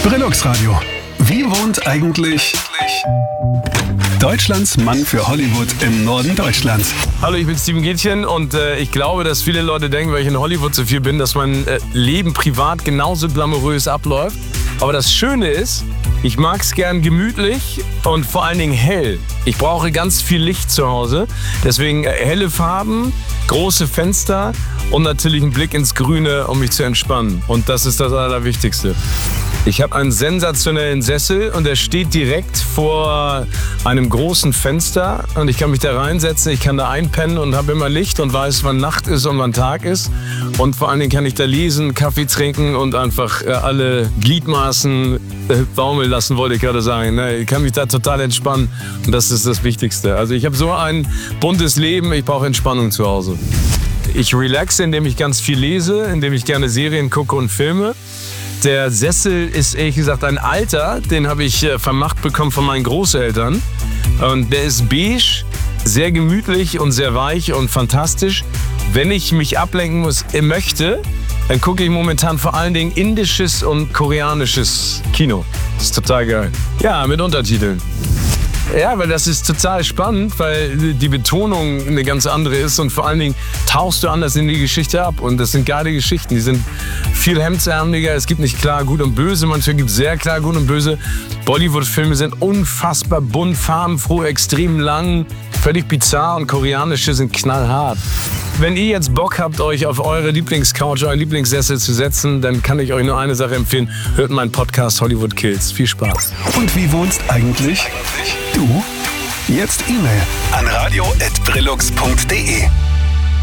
Brillux Radio. Wie wohnt eigentlich Deutschlands Mann für Hollywood im Norden Deutschlands? Hallo, ich bin Steven Gätchen und ich glaube, dass viele Leute denken, weil ich in Hollywood so viel bin, dass mein Leben privat genauso glamourös abläuft. Aber das Schöne ist, ich mag es gern gemütlich und vor allen Dingen hell. Ich brauche ganz viel Licht zu Hause, deswegen helle Farben, große Fenster und natürlich einen Blick ins Grüne, um mich zu entspannen. Und das ist das Allerwichtigste. Ich habe einen sensationellen Sessel und der steht direkt vor einem großen Fenster und ich kann mich da reinsetzen, ich kann da einpennen und habe immer Licht und weiß, wann Nacht ist und wann Tag ist. Und vor allen Dingen kann ich da lesen, Kaffee trinken und einfach alle Gliedmaßen baumeln lassen, wollte ich gerade sagen. Ich kann mich da total entspannen und das ist das Wichtigste. Also ich habe so ein buntes Leben, ich brauche Entspannung zu Hause. Ich relaxe, indem ich ganz viel lese, indem ich gerne Serien gucke und Filme. Der Sessel ist ehrlich gesagt ein alter, den habe ich vermacht bekommen von meinen Großeltern. Und der ist beige, sehr gemütlich und sehr weich und fantastisch. Wenn ich mich ablenken möchte, dann gucke ich momentan vor allen Dingen indisches und koreanisches Kino. Das ist total geil. Ja, mit Untertiteln. Ja, weil das ist total spannend, weil die Betonung eine ganz andere ist und vor allen Dingen tauchst du anders in die Geschichte ab. Und das sind geile Geschichten, die sind viel hemdsärmeliger. Es gibt nicht klar, gut und böse, manchmal gibt es sehr klar, gut und böse. Bollywood-Filme sind unfassbar bunt, farbenfroh, extrem lang, völlig bizarr und koreanische sind knallhart. Wenn ihr jetzt Bock habt, euch auf eure Lieblingscouch, euren Lieblingssessel zu setzen, dann kann ich euch nur eine Sache empfehlen. Hört meinen Podcast Hollywood Kills. Viel Spaß. Und wie wohnst eigentlich du? Jetzt E-Mail an radio@brillux.de.